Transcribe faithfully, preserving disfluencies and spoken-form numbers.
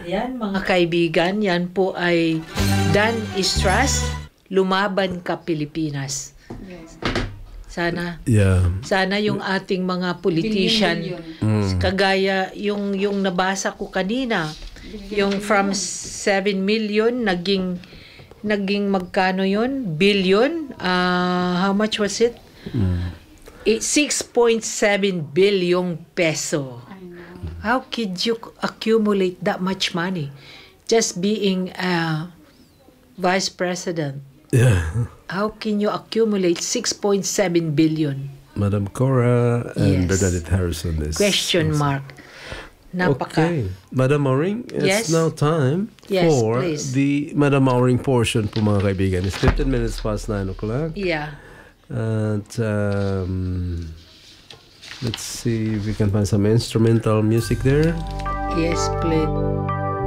Yan mga kaibigan, yan po ay Dan Istras, Lumaban Ka Pilipinas. Sana Yeah. sana yung ating mga politician Billion, kagaya yung yung nabasa ko kanina, yung from seven million naging naging magkano yun? Billion? Uh, how much was it? Mm. six point seven billion peso. I know. How could you accumulate that much money just being a vice president? Yeah. How can you accumulate six point seven billion? Madam Cora and Yes. Bernadette Harrison is Question mark. Napaka. Okay. Madam Maureen, Yes. it's now time Yes, for please. the Madam Maureen portion po mga kaibigan. It's fifteen minutes past nine o'clock. Yeah. And um, let's see if we can find some instrumental music there. Yes, please.